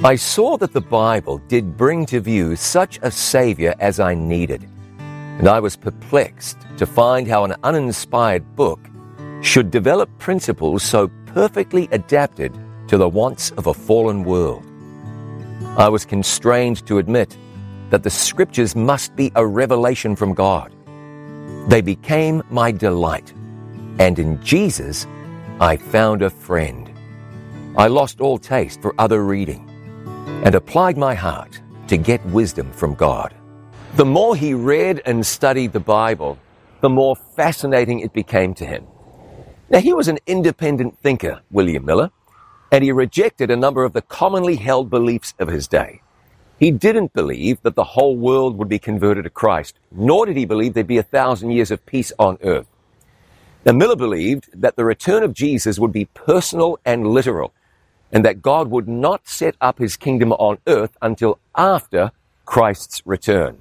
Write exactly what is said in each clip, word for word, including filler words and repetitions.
I saw that the Bible did bring to view such a Savior as I needed, and I was perplexed to find how an uninspired book should develop principles so perfectly adapted to the wants of a fallen world. I was constrained to admit that the Scriptures must be a revelation from God. They became my delight, and in Jesus I found a friend. I lost all taste for other reading and applied my heart to get wisdom from God. The more he read and studied the Bible, the more fascinating it became to him. Now, he was an independent thinker, William Miller, and he rejected a number of the commonly held beliefs of his day. He didn't believe that the whole world would be converted to Christ, nor did he believe there'd be a thousand years of peace on earth. Now, Miller believed that the return of Jesus would be personal and literal, and that God would not set up his kingdom on earth until after Christ's return.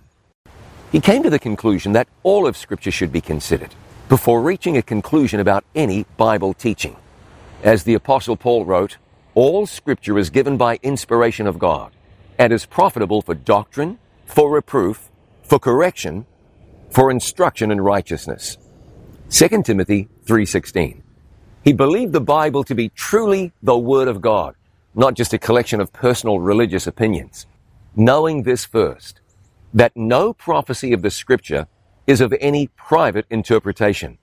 He came to the conclusion that all of Scripture should be considered before reaching a conclusion about any Bible teaching. As the Apostle Paul wrote, all Scripture is given by inspiration of God and is profitable for doctrine, for reproof, for correction, for instruction in righteousness. Second Timothy three sixteen. He believed the Bible to be truly the Word of God, not just a collection of personal religious opinions. Knowing this first, that no prophecy of the Scripture is of any private interpretation.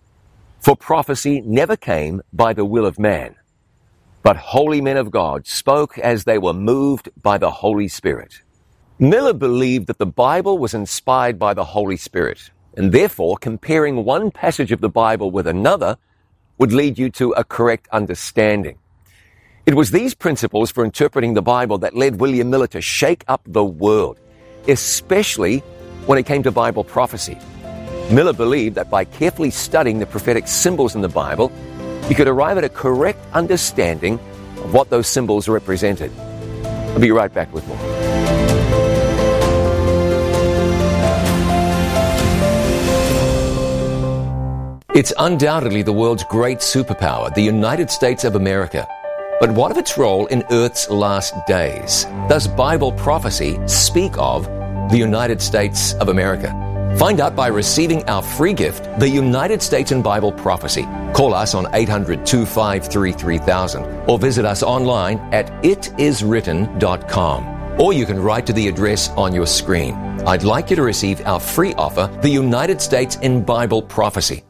For prophecy never came by the will of man, but holy men of God spoke as they were moved by the Holy Spirit. Miller believed that the Bible was inspired by the Holy Spirit, and therefore comparing one passage of the Bible with another would lead you to a correct understanding. It was these principles for interpreting the Bible that led William Miller to shake up the world, especially when it came to Bible prophecy. Miller believed that by carefully studying the prophetic symbols in the Bible, you could arrive at a correct understanding of what those symbols represented. I'll be right back with more. It's undoubtedly the world's great superpower, the United States of America. But what of its role in Earth's last days? Does Bible prophecy speak of the United States of America? Find out by receiving our free gift, The United States in Bible Prophecy. Call us on eight hundred, two five three, three thousand or visit us online at it is written dot com. Or you can write to the address on your screen. I'd like you to receive our free offer, The United States in Bible Prophecy.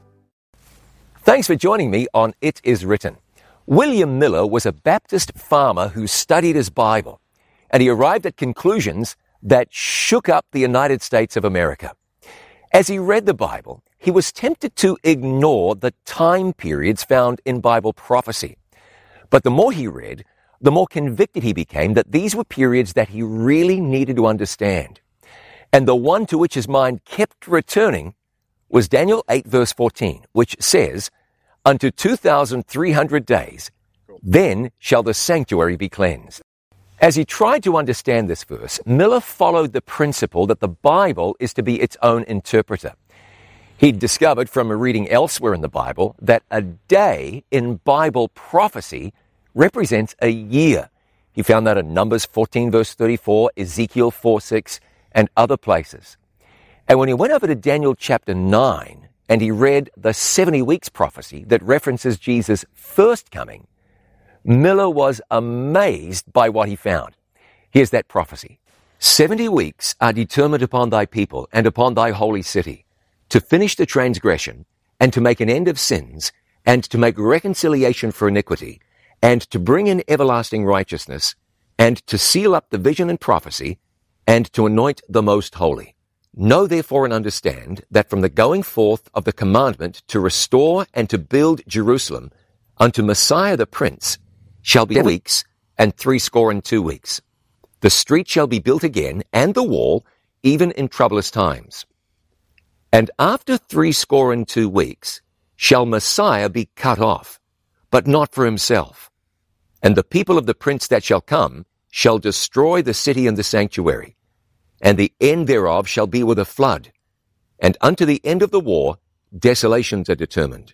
Thanks for joining me on It Is Written. William Miller was a Baptist farmer who studied his Bible, and he arrived at conclusions that shook up the United States of America. As he read the Bible, he was tempted to ignore the time periods found in Bible prophecy. But the more he read, the more convicted he became that these were periods that he really needed to understand. And the one to which his mind kept returning was Daniel eight verse fourteen, which says, "Unto two thousand three hundred days, then shall the sanctuary be cleansed." As he tried to understand this verse, Miller followed the principle that the Bible is to be its own interpreter. He'd discovered from a reading elsewhere in the Bible that a day in Bible prophecy represents a year. He found that in Numbers fourteen verse thirty-four, Ezekiel four six, and other places. And when he went over to Daniel chapter nine and he read the seventy weeks prophecy that references Jesus' first coming, Miller was amazed by what he found. Here's that prophecy. Seventy weeks are determined upon thy people and upon thy holy city, to finish the transgression, and to make an end of sins, and to make reconciliation for iniquity, and to bring in everlasting righteousness, and to seal up the vision and prophecy, and to anoint the most holy. Know therefore and understand that from the going forth of the commandment to restore and to build Jerusalem unto Messiah the Prince shall be weeks and threescore and two weeks. The street shall be built again, and the wall, even in troublous times. And after threescore and two weeks shall Messiah be cut off, but not for himself. And the people of the prince that shall come shall destroy the city and the sanctuary, and the end thereof shall be with a flood. And unto the end of the war desolations are determined.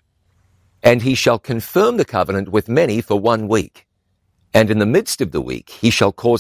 And he shall confirm the covenant with many for one week. And in the midst of the week he shall cause